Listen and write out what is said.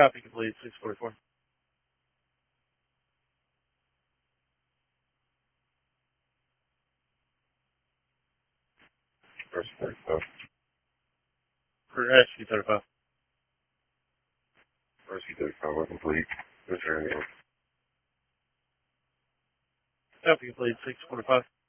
Copy complete, 644. First 35. For SC 35. First 35, we're complete. Return. Copy complete, 645.